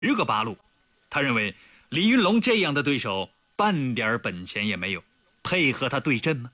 个八路。他认为李云龙这样的对手半点本钱也没有，配合他对阵吗？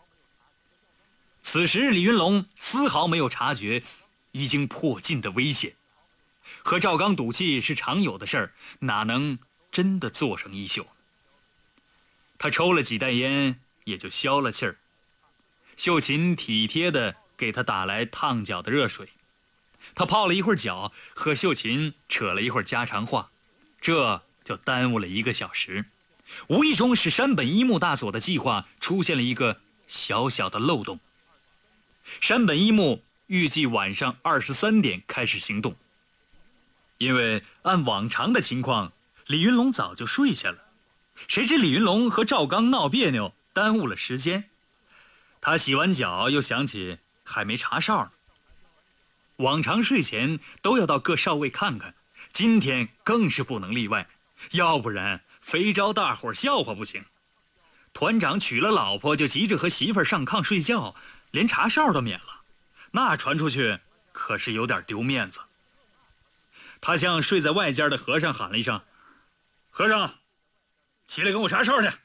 此时李云龙丝毫没有察觉已经迫近的危险，和赵刚赌气是常有的事儿，哪能真的做上一宿？他抽了几袋烟，也就消了气儿。秀琴体贴地给他打来烫脚的热水，他泡了一会儿脚，和秀琴扯了一会儿家常话，这就耽误了1个小时，无意中使山本一木大佐的计划出现了一个小小的漏洞。山本一木预计晚上23点开始行动，因为按往常的情况，李云龙早就睡下了。谁知李云龙和赵刚闹别扭，耽误了时间。他洗完脚又想起还没查哨呢。往常睡前都要到各哨位看看，今天更是不能例外，要不然非招大伙笑话不行。团长娶了老婆就急着和媳妇儿上炕睡觉，连查哨都免了，那传出去可是有点丢面子。他向睡在外间的和尚喊了一声：“和尚，起来跟我查哨去。”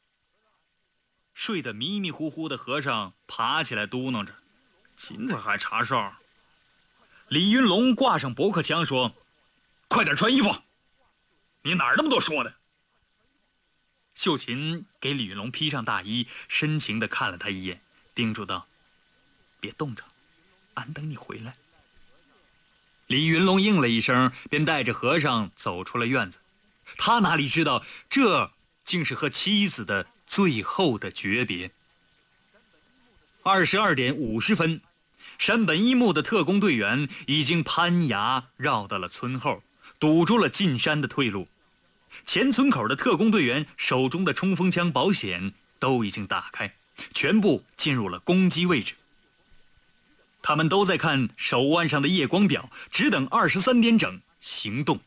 睡得迷迷糊糊的和尚爬起来嘟囔着：“今天还查哨？”李云龙挂上驳壳枪说：“快点穿衣服，你哪儿那么多说的？”秀琴给李云龙披上大衣，深情地看了他一眼，叮嘱道：“别冻着，俺等你回来。”李云龙应了一声，便带着和尚走出了院子。他哪里知道，这竟是和妻子的最后的诀别。22点50分，山本一木的特工队员已经攀崖绕到了村后，堵住了进山的退路。前村口的特工队员手中的冲锋枪保险都已经打开，全部进入了攻击位置。他们都在看手腕上的夜光表，只等23点整行动。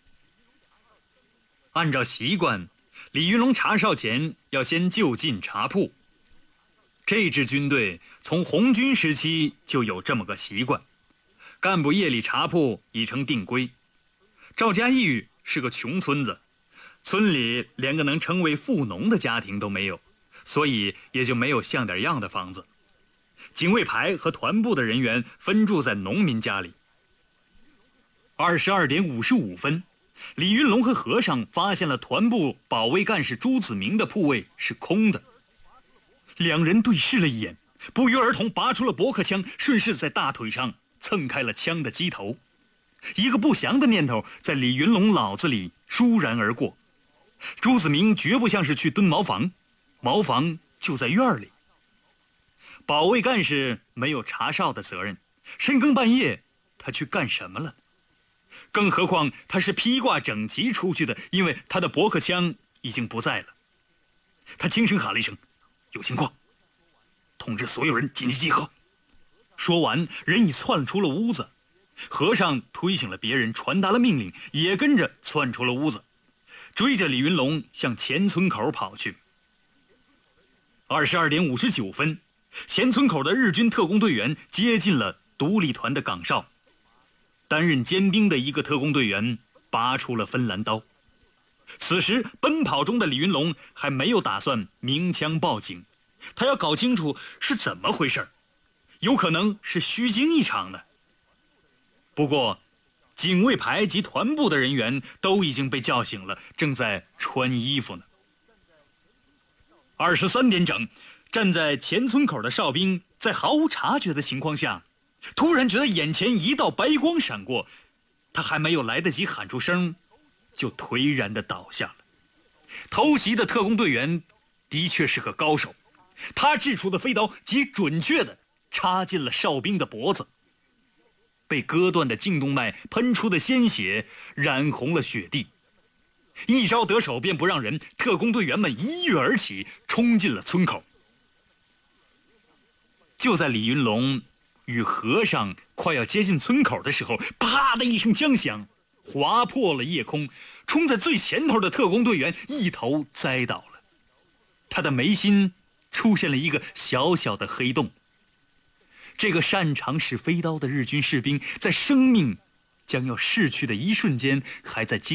按照习惯，李云龙查哨前要先就近查铺。这支军队从红军时期就有这么个习惯，干部夜里查铺已成定规。赵家峪是个穷村子，村里连个能称为富农的家庭都没有，所以也就没有像点样的房子。警卫排和团部的人员分住在农民家里。22点55分，李云龙和和尚发现了团部保卫干事朱子明的铺位是空的。两人对视了一眼，不约而同拔出了驳壳枪，顺势在大腿上蹭开了枪的机头。一个不祥的念头在李云龙脑子里倏然而过，朱子明绝不像是去蹲茅房，茅房就在院里。保卫干事没有查哨的责任，深更半夜他去干什么了？更何况他是披挂整齐出去的，因为他的驳壳枪已经不在了。他轻声喊了一声：“有情况，通知所有人紧急集合。”说完，人已窜出了屋子。和尚推醒了别人，传达了命令，也跟着窜出了屋子，追着李云龙向前村口跑去。22点59分，前村口的日军特工队员接近了独立团的岗哨。担任尖兵的一个特工队员拔出了芬兰刀。此时奔跑中的李云龙还没有打算鸣枪报警，他要搞清楚是怎么回事，有可能是虚惊一场呢。不过警卫排及团部的人员都已经被叫醒了，正在穿衣服呢。23点整，站在前村口的哨兵在毫无察觉的情况下，突然觉得眼前一道白光闪过，他还没有来得及喊出声，就颓然地倒下了。偷袭的特工队员的确是个高手，他掷出的飞刀极准确地插进了哨兵的脖子，被割断的颈动脉喷出的鲜血染红了雪地。一招得手便不让人，特工队员们一跃而起，冲进了村口。就在李云龙与和尚快要接近村口的时候，啪的一声枪响，划破了夜空，冲在最前头的特工队员一头栽倒了，他的眉心出现了一个小小的黑洞。这个擅长使飞刀的日军士兵在生命将要逝去的一瞬间，还在